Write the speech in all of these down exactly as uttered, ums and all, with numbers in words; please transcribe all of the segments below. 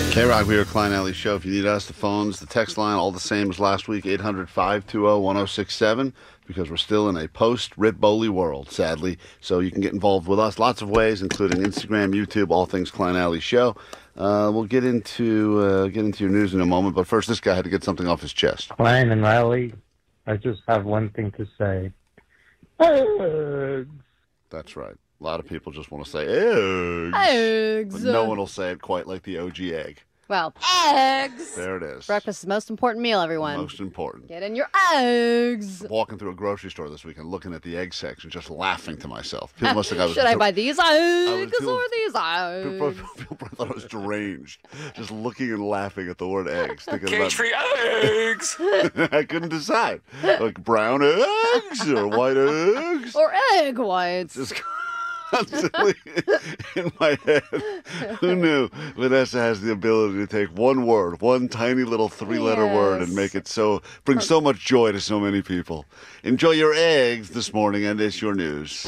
K-Rock, we are Klein Alley Show. If you need us, the phones, the text line, all the same as last week, eight hundred, five two zero, one zero six seven, because we're still in a post-Rip Bowley world, sadly. So you can get involved with us lots of ways, including Instagram, YouTube, all things Klein Alley Show. Uh, we'll get into uh, get into your news in a moment, but first, this guy had to get something off his chest. Klein and Riley, I just have one thing to say. Eggs. That's right. A lot of people just want to say eggs. Eggs. But no one will say it quite like the O G egg. Well, eggs. There it is. Breakfast is the most important meal, everyone. Most important. Get in your eggs. Walking through a grocery store this weekend, looking at the egg section, just laughing to myself. People must think I was... Should I buy these eggs people, or these eggs? People, people thought I was deranged. Just looking and laughing at the word eggs. Cage free eggs! I couldn't decide. Like brown eggs or white eggs. Or egg whites. Just constantly in my head. Who knew Vanessa has the ability to take one word, one tiny little three-letter Yes. word, and make it so, bring so much joy to so many people. Enjoy your eggs this morning, and it's your news.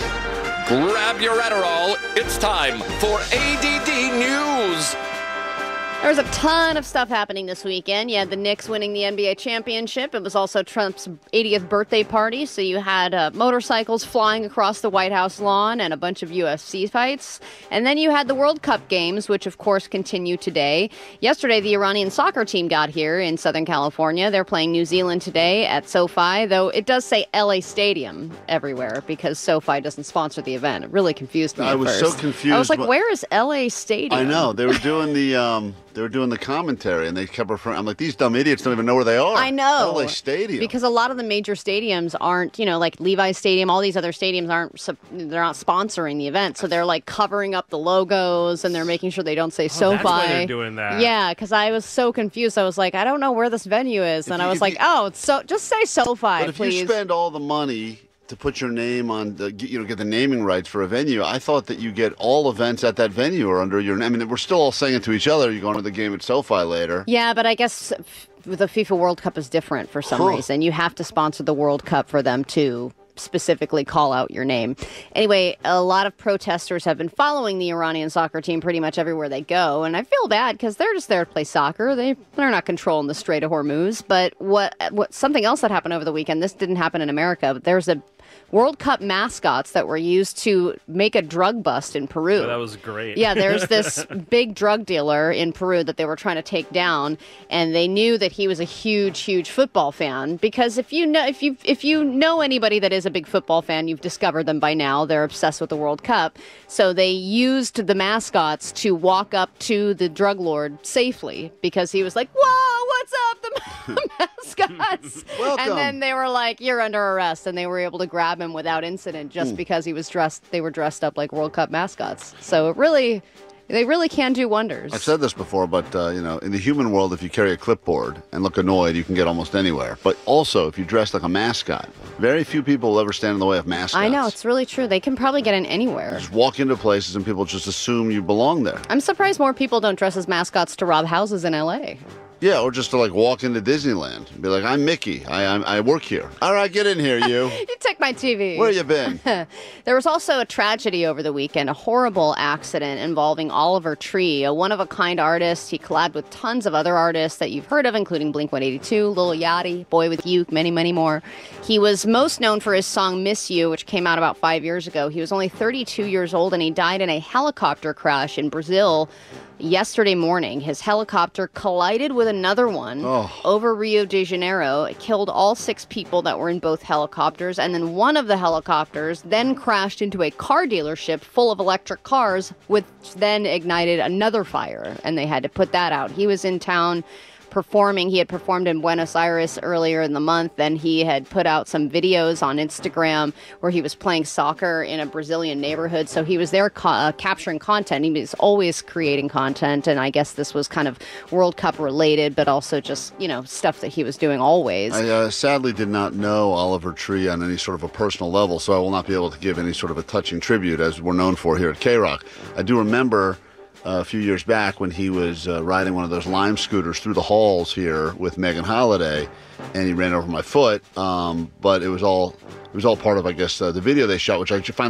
Grab your Adderall. It's time for A D D News. There was a ton of stuff happening this weekend. You had the Knicks winning the N B A championship. It was also Trump's eightieth birthday party, so you had uh, motorcycles flying across the White House lawn and a bunch of U F C fights. And then you had the World Cup games, which of course continue today. Yesterday, the Iranian soccer team got here in Southern California. They're playing New Zealand today at SoFi, though it does say L A Stadium everywhere because SoFi doesn't sponsor the event. It really confused me I at was first. so confused. I was like, What- where is L A Stadium? I know. They were doing the... Um, They were doing the commentary, and they kept referring. I'm like, these dumb idiots don't even know where they are. I know. L A Stadium. Because a lot of the major stadiums aren't, you know, like Levi's Stadium, all these other stadiums aren't, sup- they're not sponsoring the event. So they're like covering up the logos and they're making sure they don't say SoFi. That's why they're doing that. Yeah, because I was so confused. I was like, I don't know where this venue is. If And you- I was if like, you- oh, it's so just say SoFi, But if please. you spend all the money to put your name on, the, you know, get the naming rights for a venue, I thought that you get all events at that venue are under your name. I mean, we're still all saying it to each other. You're going to the game at SoFi later. Yeah, but I guess f- the FIFA World Cup is different for some Huh. reason. You have to sponsor the World Cup for them to specifically call out your name. Anyway, a lot of protesters have been following the Iranian soccer team pretty much everywhere they go, and I feel bad because they're just there to play soccer. They they're not controlling the Strait of Hormuz. But what what something else that happened over the weekend? This didn't happen in America, but there's a World Cup mascots that were used to make a drug bust in Peru. So that was great. Yeah, there's this big drug dealer in Peru that they were trying to take down, and they knew that he was a huge, huge football fan. Because if you know, if you if you know anybody that is a big football fan, you've discovered them by now. They're obsessed with the World Cup, so they used the mascots to walk up to the drug lord safely because he was like, "Whoa, what's up, the mascots?" Welcome. And then they were like, "You're under arrest," and they were able to grab him without incident just because he was dressed. They were dressed up like World Cup mascots. So it really, they really can do wonders. I've said this before, but, uh, you know, in the human world, if you carry a clipboard and look annoyed, you can get almost anywhere. But also, if you dress like a mascot, very few people will ever stand in the way of mascots. I know, it's really true. They can probably get in anywhere. Just walk into places and people just assume you belong there. I'm surprised more people don't dress as mascots to rob houses in L A. Yeah, or just to like walk into Disneyland and be like, I'm Mickey. I I'm, I work here. All right, get in here, you. You took my T V. Where you been? There was also a tragedy over the weekend, a horrible accident involving Oliver Tree, a one-of-a-kind artist. He collabed with tons of other artists that you've heard of, including Blink one eighty-two, Lil Yachty, Boy With You, many, many more. He was most known for his song Miss You, which came out about five years ago. He was only thirty-two years old, and he died in a helicopter crash in Brazil yesterday morning. His helicopter collided with another one Oh. over Rio de Janeiro. It killed all six people that were in both helicopters, and then one of the helicopters then crashed into a car dealership full of electric cars, which then ignited another fire, and they had to put that out. He was in town performing. He had performed in Buenos Aires earlier in the month, and he had put out some videos on Instagram where he was playing soccer in a Brazilian neighborhood. So he was there ca- uh, capturing content. He was always creating content, and I guess this was kind of World Cup related, but also just, you know, stuff that he was doing always. I uh, sadly did not know Oliver Tree on any sort of a personal level, so I will not be able to give any sort of a touching tribute as we're known for here at K-Rock. I do remember uh, a few years back when he was uh, riding one of those Lime scooters through the halls here with Megan Holiday, and he ran over my foot. Um, but it was all it was all part of, I guess, uh, the video they shot, which I finally saw the fu-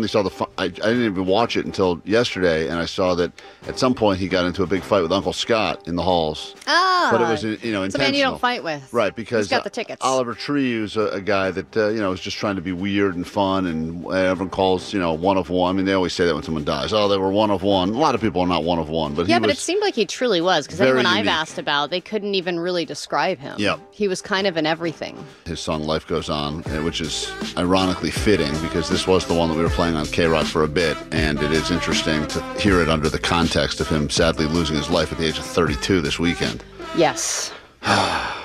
I, I didn't even watch it until yesterday, and I saw that at some point he got into a big fight with Uncle Scott in the halls. Ah, but it was, you know, intentional. It's a man you don't fight with. Right, because he's got the tickets. Uh, Oliver Tree, who's a, a guy that, uh, you know, is just trying to be weird and fun, and everyone calls, you know, one of one. I mean, they always say that when someone dies. Oh, they were one of one. A lot of people are not one of one. But yeah, he but was it seemed like he truly was, because very everyone I've unique. asked about, they couldn't even really describe him. Yep. He was kind of in everything. His song Life Goes On, uh, which is ironically fitting because this was the one that we were playing on K-Rock for a bit, and it is interesting to hear it under the context of him sadly losing his life at the age of thirty-two this weekend. Yes.